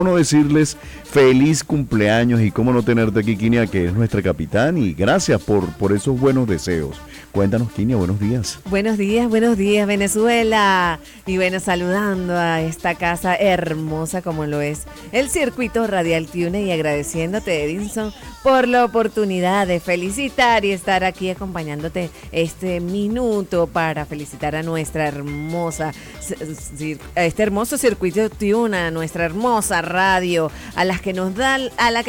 no decirles feliz cumpleaños y cómo no tenerte aquí, Kinia, que es nuestra capitán, y gracias por esos buenos deseos. Cuéntanos, Kinia, buenos días. Buenos días, Venezuela. Y bueno, saludando a esta casa hermosa como lo es el Circuito Radial Tune y agradeciéndote, Edinson, por la oportunidad de felicitar y estar aquí acompañándote este minuto para felicitar a nuestra hermosa, a este hermoso Circuito Tune, a nuestra hermosa radio, a las que nos dan, a la